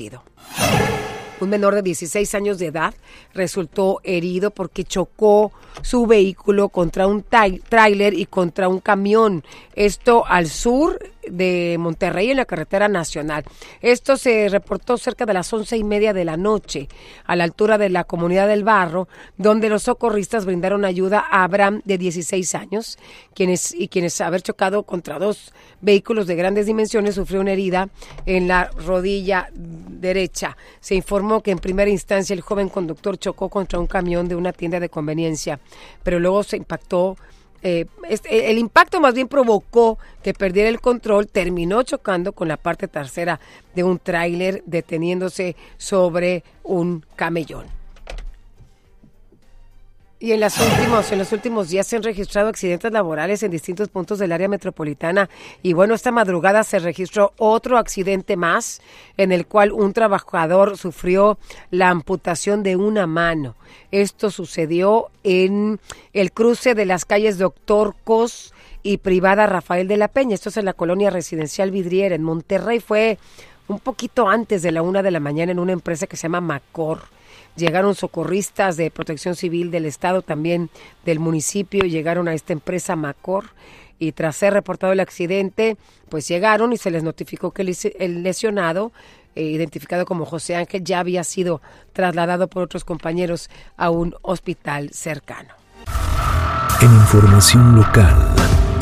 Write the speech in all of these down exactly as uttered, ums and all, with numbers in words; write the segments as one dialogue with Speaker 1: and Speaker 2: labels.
Speaker 1: Un menor de dieciséis años de edad resultó herido porque chocó su vehículo contra un tráiler y contra un camión. Esto al sur de Monterrey, en la carretera nacional. Esto se reportó cerca de las once y media de la noche, a la altura de la Comunidad del Barro, donde los socorristas brindaron ayuda a Abraham, de dieciséis años, quienes y quienes haber chocado contra dos vehículos de grandes dimensiones, sufrió una herida en la rodilla derecha. Se informó que en primera instancia el joven conductor chocó contra un camión de una tienda de conveniencia, pero luego se impactó. Eh, este, el impacto más bien provocó que perdiera el control, terminó chocando con la parte trasera de un tráiler, deteniéndose sobre un camellón. Y en, las últimos, en los últimos días se han registrado accidentes laborales en distintos puntos del área metropolitana. Y bueno, esta madrugada se registró otro accidente más, en el cual un trabajador sufrió la amputación de una mano. Esto sucedió en el cruce de las calles Doctor Cos y Privada Rafael de la Peña. Esto es en la colonia residencial Vidriera, en Monterrey. Fue un poquito antes de la una de la mañana en una empresa que se llama Macor. Llegaron socorristas de Protección Civil del Estado, también del municipio, llegaron a esta empresa Macor, y tras ser reportado el accidente, pues llegaron y se les notificó que el lesionado, eh, identificado como José Ángel, ya había sido trasladado por otros compañeros a un hospital cercano.
Speaker 2: En información local.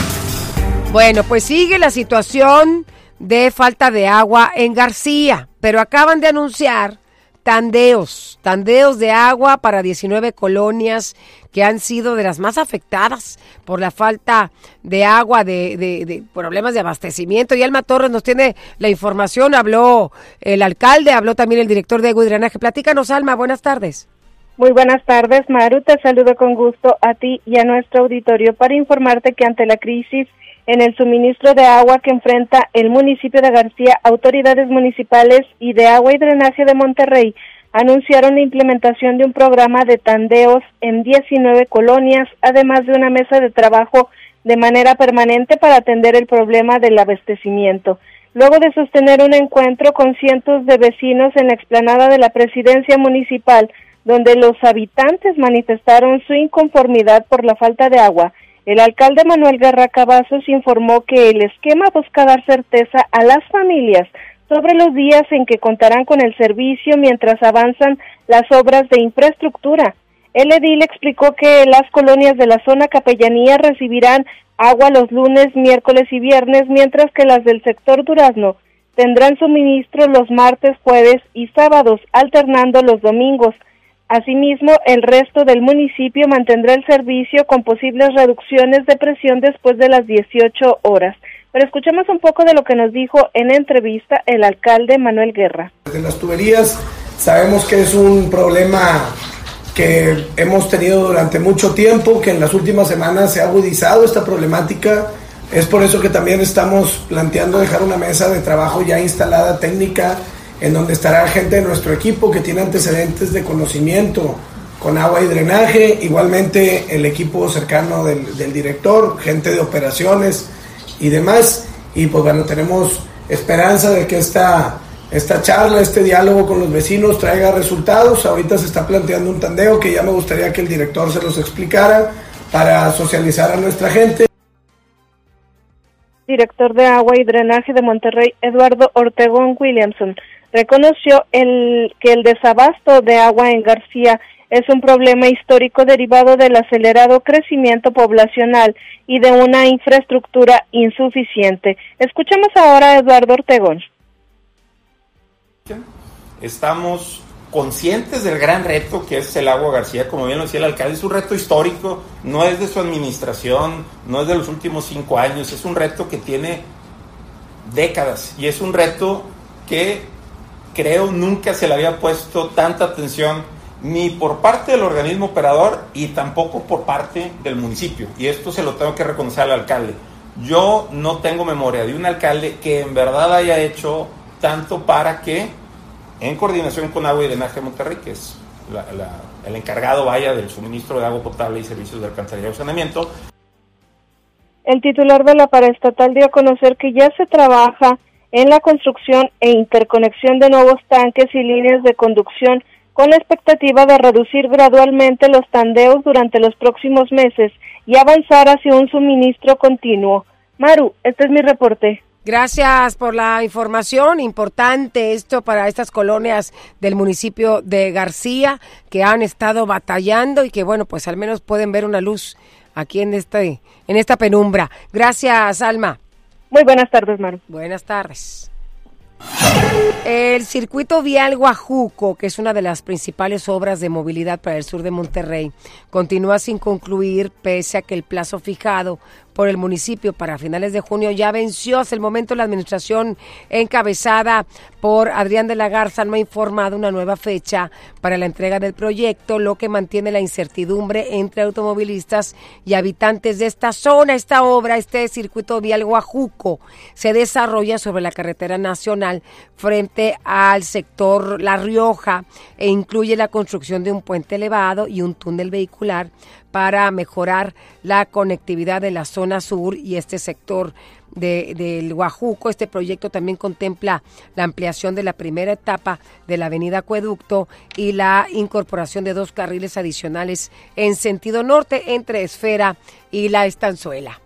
Speaker 1: Bueno, pues sigue la situación de falta de agua en García, pero acaban de anunciar Tandeos, tandeos de agua para diecinueve colonias que han sido de las más afectadas por la falta de agua, de, de, de problemas de abastecimiento. Y Alma Torres nos tiene la información, habló el alcalde, habló también el director de agua y drenaje. Platícanos, Alma, buenas tardes.
Speaker 3: Muy buenas tardes, Maru, te saludo con gusto a ti y a nuestro auditorio para informarte que ante la crisis en el suministro de agua que enfrenta el municipio de García, autoridades municipales y de agua y drenaje de Monterrey anunciaron la implementación de un programa de tandeos en diecinueve colonias, además de una mesa de trabajo de manera permanente para atender el problema del abastecimiento. Luego de sostener un encuentro con cientos de vecinos en la explanada de la presidencia municipal, donde los habitantes manifestaron su inconformidad por la falta de agua, el alcalde Manuel Guerra Cavazos informó que el esquema busca dar certeza a las familias sobre los días en que contarán con el servicio mientras avanzan las obras de infraestructura. El edil explicó que las colonias de la zona capellanía recibirán agua los lunes, miércoles y viernes, mientras que las del sector Durazno tendrán suministro los martes, jueves y sábados, alternando los domingos. Asimismo, el resto del municipio mantendrá el servicio con posibles reducciones de presión después de las dieciocho horas. Pero escuchemos un poco de lo que nos dijo en entrevista el alcalde Manuel Guerra.
Speaker 4: De las tuberías sabemos que es un problema que hemos tenido durante mucho tiempo, que en las últimas semanas se ha agudizado esta problemática. Es por eso que también estamos planteando dejar una mesa de trabajo ya instalada técnica, en donde estará gente de nuestro equipo que tiene antecedentes de conocimiento con agua y drenaje, igualmente el equipo cercano del, del director, gente de operaciones y demás, y pues bueno, tenemos esperanza de que esta, esta charla, este diálogo con los vecinos traiga resultados. Ahorita se está planteando un tandeo que ya me gustaría que el director se los explicara para socializar a nuestra gente.
Speaker 3: Director de Agua y Drenaje de Monterrey, Eduardo Ortegón Williamson, reconoció el, que el desabasto de agua en García es un problema histórico derivado del acelerado crecimiento poblacional y de una infraestructura insuficiente. Escuchemos ahora a Eduardo Ortegón.
Speaker 5: Estamos conscientes del gran reto que es el agua García, como bien lo decía el alcalde, es un reto histórico, no es de su administración, no es de los últimos cinco años, es un reto que tiene décadas y es un reto que creo nunca se le había puesto tanta atención ni por parte del organismo operador y tampoco por parte del municipio, y esto se lo tengo que reconocer al alcalde. Yo no tengo memoria de un alcalde que en verdad haya hecho tanto para que, en coordinación con Agua y Drenaje de Monterrey, que es la, la, el encargado vaya del suministro de agua potable y servicios de alcantarillado y saneamiento.
Speaker 3: El titular de la paraestatal dio a conocer que ya se trabaja en la construcción e interconexión de nuevos tanques y líneas de conducción, con la expectativa de reducir gradualmente los tandeos durante los próximos meses y avanzar hacia un suministro continuo. Maru, este es mi reporte.
Speaker 1: Gracias por la información, importante esto para estas colonias del municipio de García que han estado batallando y que bueno, pues al menos pueden ver una luz aquí en este en esta penumbra. Gracias, Alma.
Speaker 3: Muy buenas tardes, Maru.
Speaker 1: Buenas tardes. El circuito vial Guajuco, que es una de las principales obras de movilidad para el sur de Monterrey, continúa sin concluir pese a que el plazo fijado por el municipio para finales de junio ya venció. Hasta el momento la administración encabezada por Adrián de la Garza no ha informado una nueva fecha para la entrega del proyecto, lo que mantiene la incertidumbre entre automovilistas y habitantes de esta zona. Esta obra, este circuito vial Guajuco, se desarrolla sobre la carretera nacional frente al sector La Rioja e incluye la construcción de un puente elevado y un túnel vehicular para mejorar la conectividad de la zona sur y este sector de, del Guajuco. Este proyecto también contempla la ampliación de la primera etapa de la avenida Acueducto y la incorporación de dos carriles adicionales en sentido norte entre Esfera y La Estanzuela.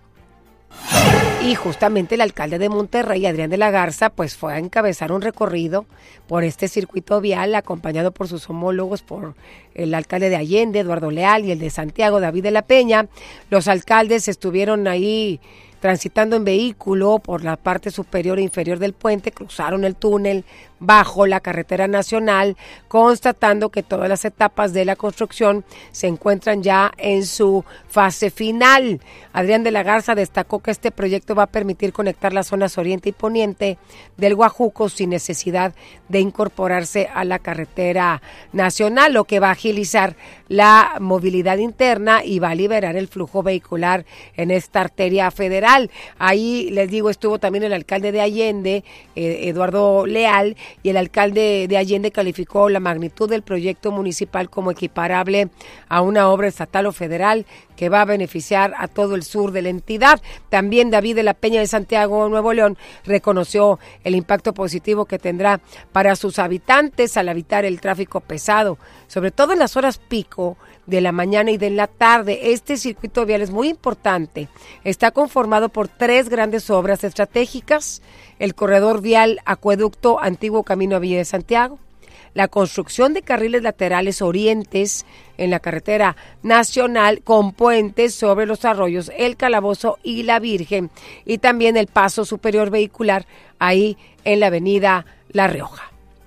Speaker 1: Y justamente el alcalde de Monterrey, Adrián de la Garza, pues fue a encabezar un recorrido por este circuito vial, acompañado por sus homólogos, por el alcalde de Allende, Eduardo Leal, y el de Santiago, David de la Peña. Los alcaldes estuvieron ahí transitando en vehículo por la parte superior e inferior del puente, cruzaron el túnel bajo la carretera nacional, constatando que todas las etapas de la construcción se encuentran ya en su fase final. Adrián de la Garza destacó que este proyecto va a permitir conectar las zonas oriente y poniente del Guajuco sin necesidad de incorporarse a la carretera nacional, lo que va a agilizar la movilidad interna y va a liberar el flujo vehicular en esta arteria federal. Ahí, les digo, estuvo también el alcalde de Allende, eh, Eduardo Leal, y el alcalde de Allende calificó la magnitud del proyecto municipal como equiparable a una obra estatal o federal que va a beneficiar a todo el sur de la entidad. También David de la Peña de Santiago, Nuevo León, reconoció el impacto positivo que tendrá para sus habitantes al evitar el tráfico pesado, sobre todo en las horas pico de la mañana y de la tarde. Este circuito vial es muy importante. Está conformado por tres grandes obras estratégicas: el corredor vial Acueducto Antiguo Camino a Villa de Santiago, la construcción de carriles laterales orientes en la carretera nacional con puentes sobre los arroyos El Calabozo y La Virgen, y también el paso superior vehicular ahí en la avenida La Rioja.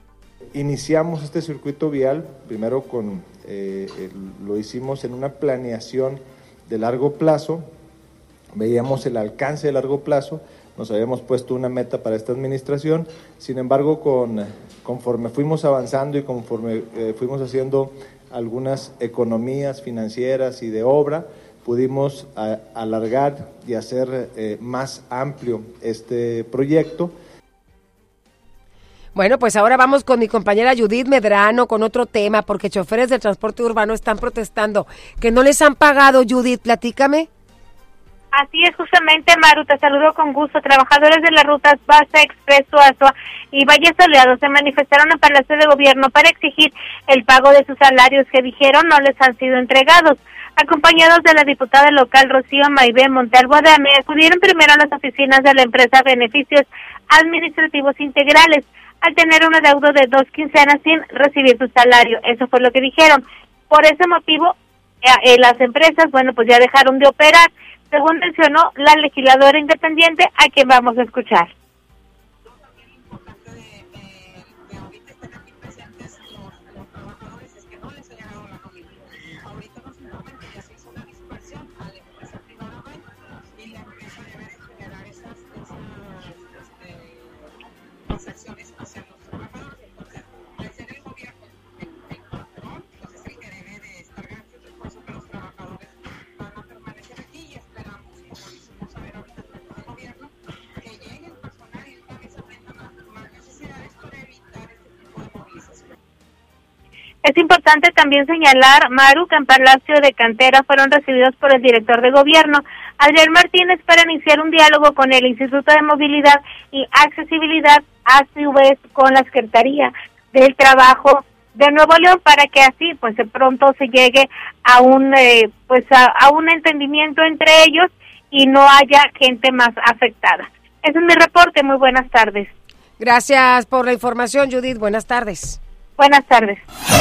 Speaker 6: Iniciamos este circuito vial primero con, eh, el, lo hicimos en una planeación de largo plazo, veíamos el alcance de largo plazo, nos habíamos puesto una meta para esta administración. Sin embargo, con, conforme fuimos avanzando y conforme eh, fuimos haciendo algunas economías financieras y de obra, pudimos a, alargar y hacer eh, más amplio este proyecto.
Speaker 1: Bueno, pues ahora vamos con mi compañera Judith Medrano con otro tema, porque choferes del transporte urbano están protestando que no les han pagado. Judith, platícame.
Speaker 7: Así es, justamente, Maru, te saludo con gusto. Trabajadores de las rutas Basa, Expreso, Azua y Valle Soleado se manifestaron en Palacio de Gobierno para exigir el pago de sus salarios que dijeron no les han sido entregados. Acompañados de la diputada local Rocío Maibé Montalvo Adame, acudieron primero a las oficinas de la empresa Beneficios Administrativos Integrales, al tener un adeudo de dos quincenas sin recibir su salario. Eso fue lo que dijeron. Por ese motivo, eh, las empresas, bueno, pues ya dejaron de operar, según mencionó la legisladora independiente, a quien vamos a escuchar. Es importante también señalar, Maru, que en Palacio de Cantera fueron recibidos por el director de gobierno, Adrián Martínez para iniciar un diálogo con el Instituto de Movilidad y Accesibilidad, a su vez con la Secretaría del Trabajo de Nuevo León, para que así pues de pronto se llegue a un eh, pues a, a un entendimiento entre ellos y no haya gente más afectada. Ese es mi reporte. Muy buenas tardes.
Speaker 1: Gracias por la información, Judith. Buenas tardes.
Speaker 7: Buenas tardes.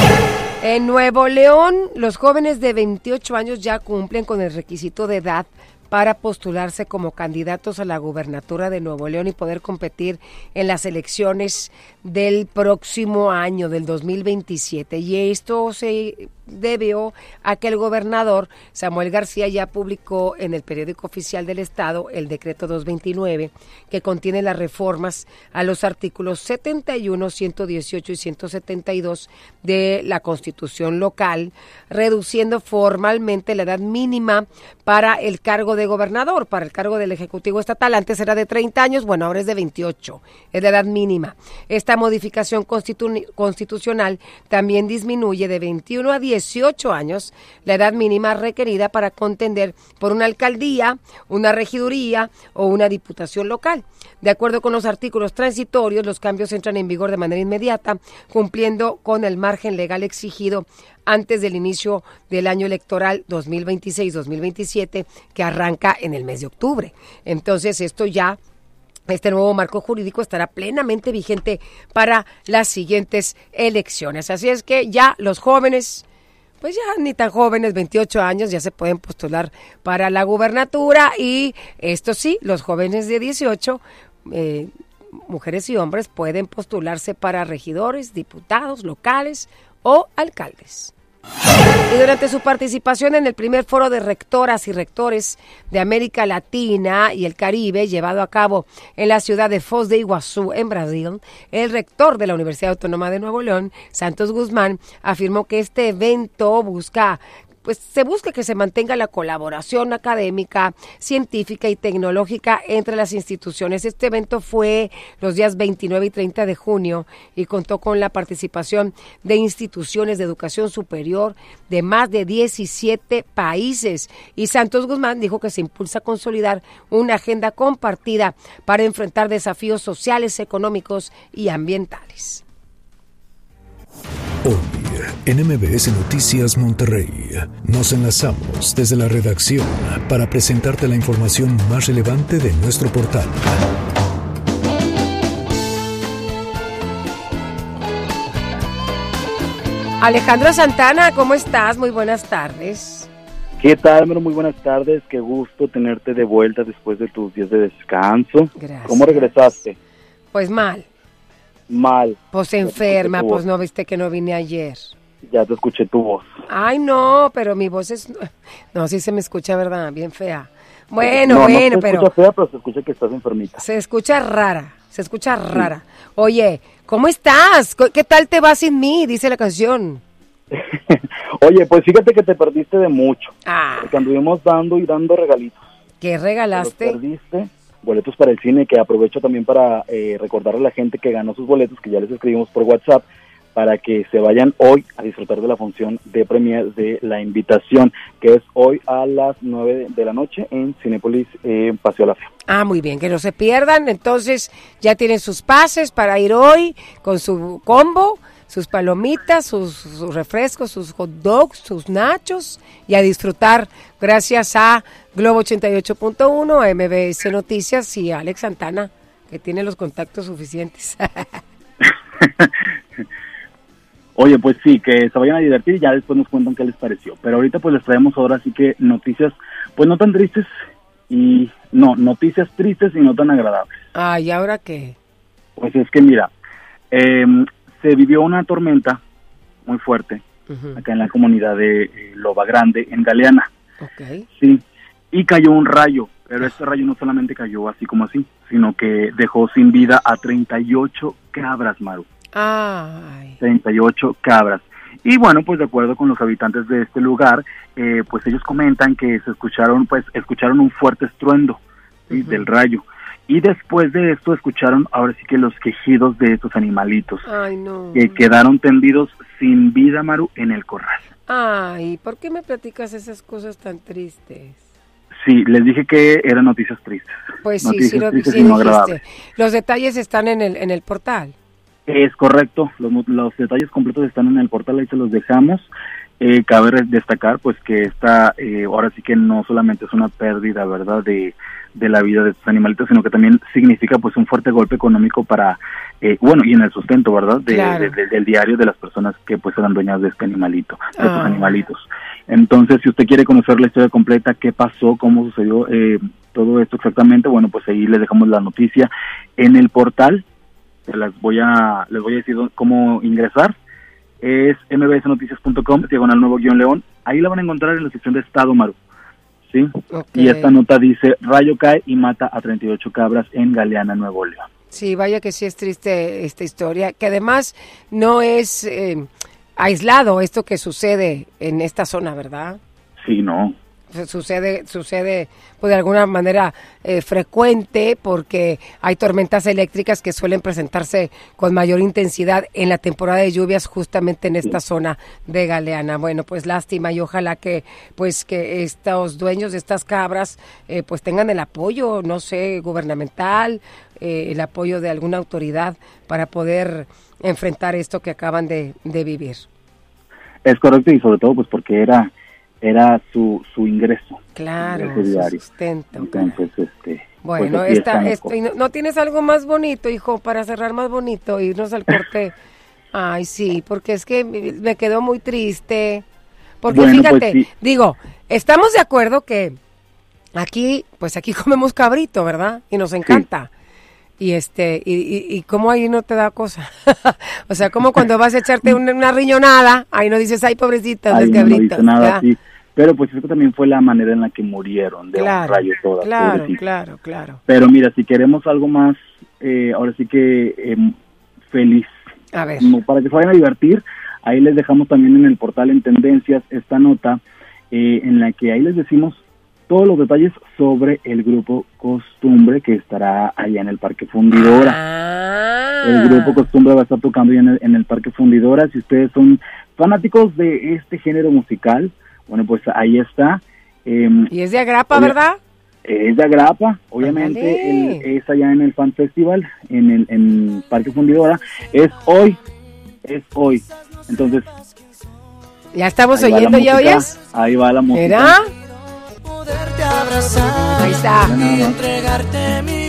Speaker 1: En Nuevo León, los jóvenes de veintiocho años ya cumplen con el requisito de edad para postularse como candidatos a la gubernatura de Nuevo León y poder competir en las elecciones del próximo año, del dos mil veintisiete. Y esto se debió a que el gobernador Samuel García ya publicó en el periódico oficial del Estado el decreto doscientos veintinueve, que contiene las reformas a los artículos setenta y uno, ciento dieciocho y ciento setenta y dos de la Constitución local, reduciendo formalmente la edad mínima para el cargo de gobernador, para el cargo del Ejecutivo Estatal. Antes era de treinta años, bueno, ahora es de veintiocho, es la edad mínima. Esta modificación constitu- constitucional también disminuye de veintiuno a dieciocho años la edad mínima requerida para contender por una alcaldía, una regiduría o una diputación local. De acuerdo con los artículos transitorios, los cambios entran en vigor de manera inmediata, cumpliendo con el margen legal exigido antes del inicio del año electoral dos mil veintiséis dos mil veintisiete, que arranca en el mes de octubre. Entonces, esto ya, este nuevo marco jurídico estará plenamente vigente para las siguientes elecciones. Así es que ya los jóvenes, pues ya ni tan jóvenes, veintiocho años, ya se pueden postular para la gubernatura, y esto sí, los jóvenes de dieciocho, eh, mujeres y hombres, pueden postularse para regidores, diputados locales o alcaldes. Y durante su participación en el primer foro de rectoras y rectores de América Latina y el Caribe, llevado a cabo en la ciudad de Foz de Iguazú, en Brasil, el rector de la Universidad Autónoma de Nuevo León, Santos Guzmán, afirmó que este evento busca pues se busca que se mantenga la colaboración académica, científica y tecnológica entre las instituciones. Este evento fue los días veintinueve y treinta de junio y contó con la participación de instituciones de educación superior de más de diecisiete países. Y Santos Guzmán dijo que se impulsa a consolidar una agenda compartida para enfrentar desafíos sociales, económicos y ambientales.
Speaker 2: Hoy, en M B S Noticias Monterrey, nos enlazamos desde la redacción para presentarte la información más relevante de nuestro portal.
Speaker 1: Alejandro Santana, ¿cómo estás? Muy buenas tardes.
Speaker 8: ¿Qué tal, Mero? Muy buenas tardes. Qué gusto tenerte de vuelta después de tus días de descanso.
Speaker 1: Gracias.
Speaker 8: ¿Cómo regresaste?
Speaker 1: Pues mal.
Speaker 8: Mal.
Speaker 1: Pues enferma, pues no viste que no vine ayer.
Speaker 8: Ya te escuché tu voz.
Speaker 1: Ay, no, pero mi voz es... No, sí se me escucha, ¿verdad? Bien fea. Bueno,
Speaker 8: no,
Speaker 1: bueno,
Speaker 8: no se
Speaker 1: pero...
Speaker 8: escucha fea, pero se escucha que estás enfermita.
Speaker 1: Se escucha rara, se escucha rara. Oye, ¿cómo estás? ¿Qué tal te va sin mí? Dice la canción.
Speaker 8: Oye, pues fíjate que te perdiste de mucho.
Speaker 1: Ah.
Speaker 8: Porque anduvimos dando y dando regalitos.
Speaker 1: ¿Qué regalaste?
Speaker 8: Te los perdiste. Boletos para el cine, que aprovecho también para eh, recordarle a la gente que ganó sus boletos, que ya les escribimos por WhatsApp, para que se vayan hoy a disfrutar de la función de premier de La Invitación, que es hoy a las nueve de la noche en Cinépolis, eh, en Paseo La Fe.
Speaker 1: Ah, muy bien, que no se pierdan. Entonces ya tienen sus pases para ir hoy con su combo, sus palomitas, sus, sus refrescos, sus hot dogs, sus nachos, y a disfrutar gracias a Globo ochenta y ocho punto uno, a M B S Noticias y a Alex Santana, que tiene los contactos suficientes.
Speaker 8: Oye, pues sí, que se vayan a divertir y ya después nos cuentan qué les pareció. Pero ahorita pues les traemos ahora sí que noticias, pues no tan tristes y... No, noticias tristes y no tan agradables.
Speaker 1: Ah, ¿y ahora qué?
Speaker 8: Pues es que mira, eh, se vivió una tormenta muy fuerte uh-huh. acá en la comunidad de eh, Loba Grande, en Galeana.
Speaker 1: Okay.
Speaker 8: Sí, y cayó un rayo, pero este rayo no solamente cayó así como así, sino que dejó sin vida a treinta y ocho cabras, Maru.
Speaker 1: Ay.
Speaker 8: treinta y ocho cabras. Y bueno, pues de acuerdo con los habitantes de este lugar, eh, pues ellos comentan que se escucharon, pues escucharon un fuerte estruendo, ¿sí? uh-huh. del rayo. Y después de esto escucharon ahora sí que los quejidos de estos animalitos.
Speaker 1: Ay, no.
Speaker 8: Que quedaron tendidos sin vida, Maru, en el corral.
Speaker 1: Ay, ¿por qué me platicas esas cosas tan tristes?
Speaker 8: Sí, les dije que eran noticias tristes.
Speaker 1: Pues sí,
Speaker 8: noticias
Speaker 1: sí, lo,
Speaker 8: tristes
Speaker 1: sí
Speaker 8: y no
Speaker 1: dijiste.
Speaker 8: agradables.
Speaker 1: Los detalles están en el en el portal.
Speaker 8: Es correcto, los, los detalles completos están en el portal, ahí se los dejamos. Eh, cabe destacar pues que esta, eh, ahora sí que no solamente es una pérdida, ¿verdad?, de, de la vida de estos animalitos, sino que también significa pues un fuerte golpe económico para, eh, bueno, y en el sustento, ¿verdad?, de,
Speaker 1: claro.
Speaker 8: de, de, del diario de las personas que pues eran dueñas de este animalito, de
Speaker 1: ah.
Speaker 8: estos animalitos. Entonces, si usted quiere conocer la historia completa, qué pasó, cómo sucedió eh, todo esto exactamente, bueno, pues ahí les dejamos la noticia en el portal. Les voy a, les voy a decir cómo ingresar. Es eme be ese noticias punto com, diagonal nuevo guión león. Ahí la van a encontrar en la sección de Estado, Maru. ¿Sí? Okay. Y esta nota dice, rayo cae y mata a treinta y ocho cabras en Galeana, Nuevo León.
Speaker 1: Sí, vaya que sí es triste esta historia, que además no es eh, aislado esto que sucede en esta zona, ¿verdad?
Speaker 8: Sí, no.
Speaker 1: Sucede, sucede pues de alguna manera eh, frecuente, porque hay tormentas eléctricas que suelen presentarse con mayor intensidad en la temporada de lluvias justamente en esta sí. zona de Galeana. Bueno, pues lástima, y ojalá que pues que estos dueños de estas cabras eh, pues tengan el apoyo, no sé, gubernamental, eh, el apoyo de alguna autoridad para poder enfrentar esto que acaban de, de vivir.
Speaker 8: Es correcto, y sobre todo pues porque era era su su ingreso.
Speaker 1: Claro, su sustento.
Speaker 8: Entonces, este...
Speaker 1: Bueno,
Speaker 8: pues
Speaker 1: esta, esta, ¿no, ¿no tienes algo más bonito, hijo, para cerrar más bonito, irnos al corte? Ay, sí, porque es que me quedó muy triste. Porque bueno, fíjate, pues sí. digo, estamos de acuerdo que aquí, pues aquí comemos cabrito, ¿verdad? Y nos encanta. Sí. Y este, y, y, y cómo ahí no te da cosa. O sea, como cuando vas a echarte una, una riñonada, ahí no dices, ay, pobrecita,
Speaker 8: los
Speaker 1: cabritos.
Speaker 8: No nada, sí. Pero pues eso también fue la manera en la que murieron, de
Speaker 1: claro,
Speaker 8: un rayo todas.
Speaker 1: Claro,
Speaker 8: pobrecita.
Speaker 1: claro, claro.
Speaker 8: Pero mira, si queremos algo más, eh, ahora sí que eh, feliz,
Speaker 1: a ver,
Speaker 8: como para que se vayan a divertir, ahí les dejamos también en el portal en Tendencias esta nota, eh, en la que ahí les decimos todos los detalles sobre el grupo Costumbre que estará allá en el Parque Fundidora.
Speaker 1: Ah.
Speaker 8: El grupo Costumbre va a estar tocando ya en el, en el Parque Fundidora. Si ustedes son fanáticos de este género musical, bueno, pues ahí está. Eh,
Speaker 1: y es de Agrapa, ¿verdad?
Speaker 8: Es de Agrapa, obviamente el, es allá en el Fan Festival, en el en Parque Fundidora. Es hoy, es hoy. Entonces...
Speaker 1: ¿Ya estamos oyendo, ya oyes?
Speaker 8: Ahí va la música.
Speaker 1: ¿Era?
Speaker 9: Abrazar,
Speaker 1: ahí está.
Speaker 9: Y entregarte mi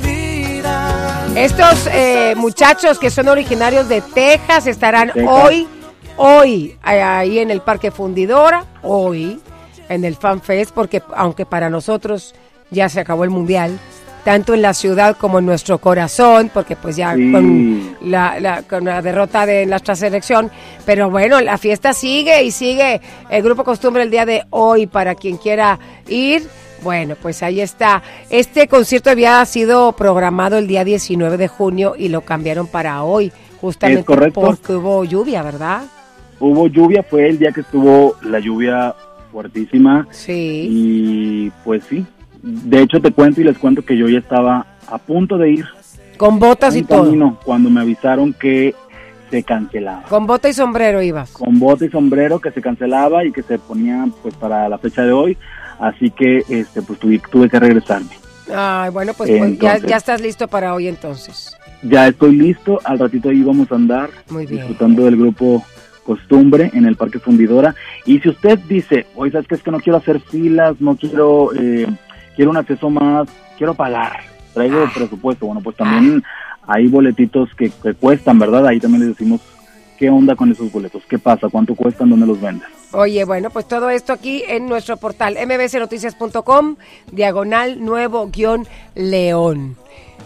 Speaker 9: vida.
Speaker 1: Estos eh, muchachos que son originarios de Texas estarán Texas. hoy, hoy ahí en el Parque Fundidora, hoy en el Fan Fest, porque aunque para nosotros ya se acabó el Mundial, tanto en la ciudad como en nuestro corazón, porque pues ya sí. con, la, la, con la derrota de nuestra selección, pero bueno, la fiesta sigue y sigue el Grupo Costumbre el día de hoy para quien quiera ir. Bueno, pues ahí está. Este concierto había sido programado el día diecinueve de junio y lo cambiaron para hoy, justamente porque hubo lluvia, ¿verdad?
Speaker 8: Hubo lluvia, fue el día que estuvo la lluvia fuertísima.
Speaker 1: Sí.
Speaker 8: Y pues sí. De hecho, te cuento y les cuento que yo ya estaba a punto de ir.
Speaker 1: Con botas y
Speaker 8: camino,
Speaker 1: todo.
Speaker 8: Cuando me avisaron que se cancelaba.
Speaker 1: Con bota y sombrero ibas.
Speaker 8: Con bota y sombrero, que se cancelaba y que se ponía pues para la fecha de hoy. Así que este pues tuve, tuve que regresarme.
Speaker 1: Ay, bueno, pues, entonces, pues ya, ya estás listo para hoy entonces.
Speaker 8: Ya estoy listo. Al ratito ahí vamos a andar.
Speaker 1: Muy bien.
Speaker 8: Disfrutando del grupo Costumbre en el Parque Fundidora. Y si usted dice, oye, ¿sabes qué? Es que no quiero hacer filas, no quiero... Eh, quiero un acceso más, quiero pagar, traigo ah. presupuesto, bueno, pues también ah. hay boletitos que, que cuestan, ¿verdad? Ahí también les decimos qué onda con esos boletos, qué pasa, cuánto cuestan, dónde los vendes.
Speaker 1: Oye, bueno, pues todo esto aquí en nuestro portal eme be ese noticias punto com, diagonal nuevo guión león.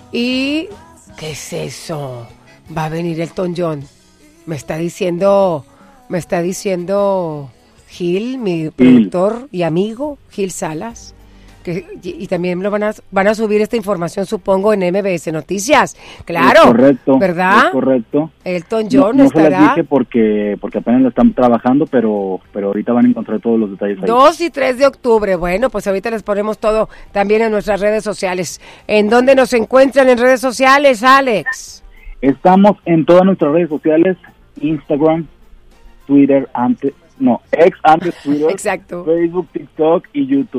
Speaker 1: ¿Y qué es eso? Va a venir Elton John. Me está diciendo, me está diciendo Gil, mi Gil. productor y amigo, Gil Salas. Que, y, y también lo van a van a subir esta información, supongo, en eme be ese Noticias. Claro,
Speaker 8: es correcto,
Speaker 1: ¿verdad?
Speaker 8: Es correcto.
Speaker 1: Elton John
Speaker 8: no, no
Speaker 1: estará.
Speaker 8: No se las dije porque, porque apenas lo están trabajando, pero, pero ahorita van a encontrar todos los detalles ahí.
Speaker 1: dos y tres de octubre. Bueno, pues ahorita les ponemos todo también en nuestras redes sociales. ¿En dónde nos encuentran en redes sociales, Alex?
Speaker 8: Estamos en todas nuestras redes sociales, Instagram, Twitter, antes, no, ex antes Twitter,
Speaker 1: exacto.
Speaker 8: Facebook, TikTok y YouTube.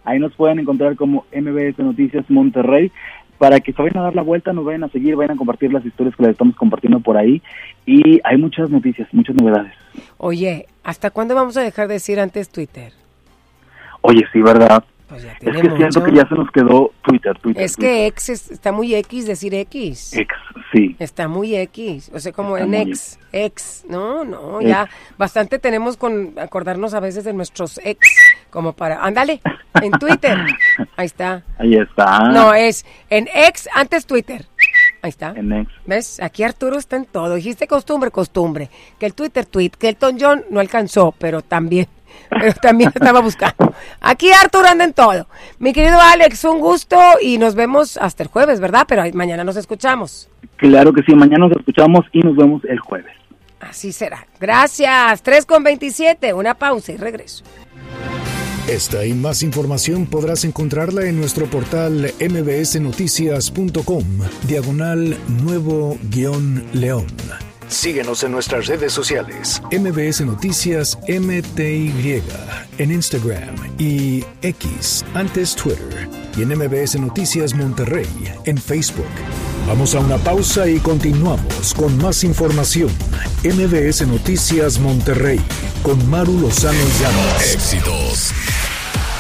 Speaker 8: Ahí nos pueden encontrar como M B S Noticias Monterrey, para que se vayan a dar la vuelta, nos vayan a seguir, vayan a compartir las historias que les estamos compartiendo por ahí. Y hay muchas noticias, muchas novedades.
Speaker 1: Oye, ¿hasta cuándo vamos a dejar de decir antes Twitter?
Speaker 8: Oye, sí, ¿verdad?
Speaker 1: Pues ya
Speaker 8: es
Speaker 1: tiene
Speaker 8: que
Speaker 1: mucho.
Speaker 8: siento que ya se nos quedó Twitter, Twitter.
Speaker 1: Es
Speaker 8: Twitter.
Speaker 1: que X es- está muy X decir X.
Speaker 8: Ex, sí.
Speaker 1: Está muy X, o sea, como
Speaker 8: Está
Speaker 1: en
Speaker 8: muy
Speaker 1: ex, ex, no, no,
Speaker 8: Ex.
Speaker 1: ya bastante tenemos con acordarnos a veces de nuestros ex, como para, ándale, en Twitter, ahí está.
Speaker 8: Ahí está.
Speaker 1: No, es en ex, antes Twitter, ahí está.
Speaker 8: En Ex.
Speaker 1: ¿Ves? Aquí Arturo está en todo, dijiste costumbre, costumbre, que el Twitter tweet, que el Elton John no alcanzó, pero también, pero también estaba buscando. Aquí Arturo anda en todo. Mi querido Alex, un gusto y nos vemos hasta el jueves, ¿verdad? Pero mañana nos escuchamos.
Speaker 8: Claro que sí, mañana nos escuchamos y nos vemos el jueves.
Speaker 1: Así será. Gracias. tres con veintisiete. Una pausa y regreso.
Speaker 2: Esta y más información podrás encontrarla en nuestro portal mbsnoticias.com, diagonal nuevo guión león. Síguenos en nuestras redes sociales, M B S Noticias M T Y, en Instagram y X, antes Twitter, y en M B S Noticias Monterrey, en Facebook. Vamos a una pausa y continuamos con más información. M B S Noticias Monterrey, con Maru Lozano Llamas.
Speaker 10: Éxitos